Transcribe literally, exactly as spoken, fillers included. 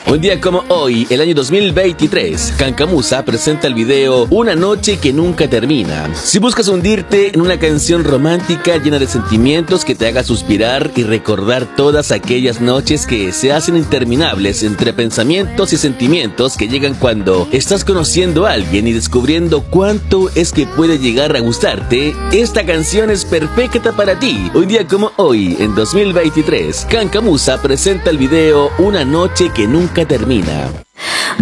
Un día como hoy, el año dos mil veintitrés, Cancamusa presenta el video Una noche que nunca termina. Si buscas hundirte en una canción romántica llena de sentimientos que te haga suspirar y recordar todas aquellas noches que se hacen interminables entre pensamientos y sentimientos que llegan cuando estás conociendo a alguien y descubriendo cuánto es que puede llegar a gustarte, esta canción es perfecta para ti. Un día como hoy, en dos mil veintitrés, Cancamusa presenta el video Una noche que nunca termina.